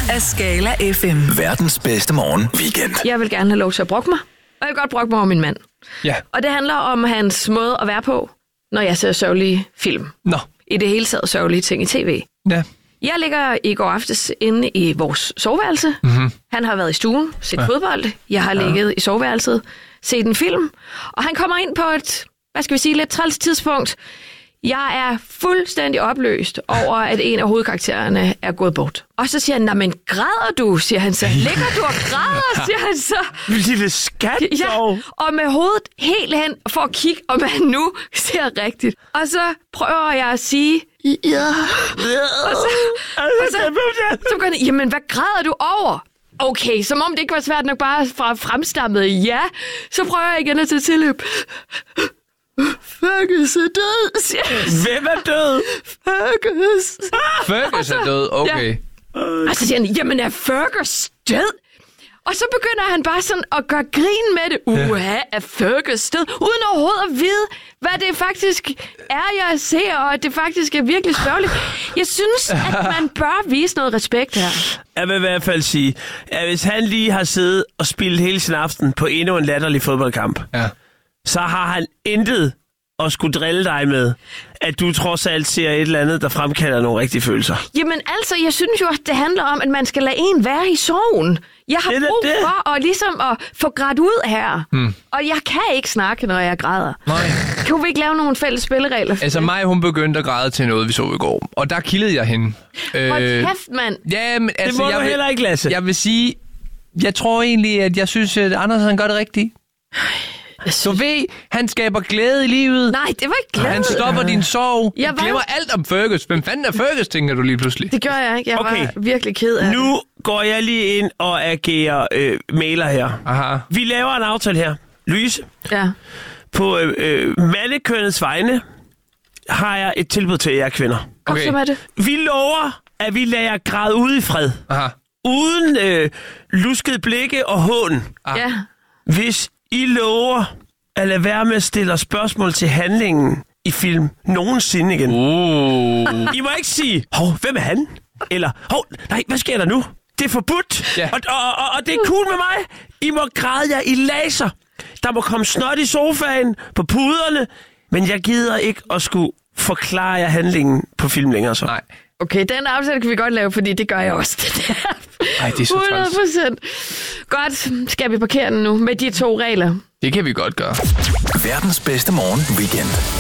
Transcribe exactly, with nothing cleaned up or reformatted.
af Skala F M. Verdens bedste morgen weekend. Jeg vil gerne have lov til at brokke mig, og jeg vil godt brokke mig over min mand. Ja. Og det handler om hans måde at være på, når jeg ser sørgelige film. Nå. I det hele taget sørgelige ting i tv. Ja. Jeg ligger i går aftes inde i vores soveværelse. Mm-hmm. Han har været i stuen, set Ja. fodbold. Jeg har Ja. ligget i soveværelset, set en film. Og han kommer ind på et, hvad skal vi sige, lidt træls tidspunkt. Jeg er fuldstændig opløst over, at en af hovedkaraktererne er gået bort. Og så siger han, nej, men græder du, siger han så. Ligger du og græder, siger han så. Lille skat Ja, dog. og med hovedet helt hen for at kigge, om han nu ser rigtigt. Og så prøver jeg at sige, ja. Og så, og så, så begynder jeg, jamen hvad græder du over? Okay, som om det ikke var svært nok bare fra fremstammet ja. Så prøver jeg igen at tage tilløb. Fergus er død, siger jeg. Hvem er død? Fergus. Fergus er død, okay. Ja. Og så siger han, jamen er Fergus død? Og så begynder han bare sådan at gøre grin med det. Uha, er Fergus død? Uden overhovedet at vide, hvad det faktisk er, jeg ser, og at det faktisk er virkelig sørgeligt. Jeg synes, at man bør vise noget respekt her. Jeg vil i hvert fald sige, at hvis han lige har siddet og spillet hele sin aften på endnu en latterlig fodboldkamp, Ja. så har han intet at skulle drille dig med, at du trods alt ser et eller andet, der fremkalder nogle rigtige følelser. Jamen altså, jeg synes jo, at det handler om, at man skal lade en være i sorgen. Jeg har Det er brug det. for at, ligesom at få grædt ud her. Hmm. Og jeg kan ikke snakke, når jeg græder. Nej. Kan vi ikke lave nogle fælles spilleregler for Altså det? mig, hun begyndte at græde til noget, vi så i går. Og der kildede jeg hende. Hold kæft, mand. Ja, men altså, Det må jeg du vil, heller ikke, Lasse. Jeg vil sige, jeg tror egentlig, at jeg synes, at Anders han gør det rigtigt. Du ved, han skaber glæde i livet. Nej, det var ikke glæde. Han stopper din sorg. Jeg Du var- glemmer alt om Fergus. Hvem fanden er Fergus, tænker du lige pludselig? Det gør jeg ikke. Jeg Okay. var virkelig ked af det. Nu går jeg lige ind og agerer øh, mailer her. Aha. Vi laver en aftale her. Louise, Ja. på øh, øh, mandekønnets vegne har jeg et tilbud til jer kvinder. Kom Okay. så med det. Vi lover, at vi lader jer græde ud i fred. Aha. Uden øh, luskede blikke og hån. Ah. Ja. Hvis I lover at lade være med at stille spørgsmål til handlingen i film nogensinde igen. Uh. I må ikke sige, hov, hvem er han? Eller, hov, nej, hvad sker der nu? Det er forbudt, Ja. og, og, og, og det er cool med mig. I må græde jer i laser. Der må komme snot i sofaen, på puderne, men jeg gider ikke at skulle forklare jer handlingen på film længere så. Nej. Okay, den aftale kan vi godt lave, fordi det gør jeg også. Det der. Ej, det er så hundrede træls. procent. Godt, skal vi parkere den nu med de to regler? Det kan vi godt gøre. Verdens bedste morgen weekend.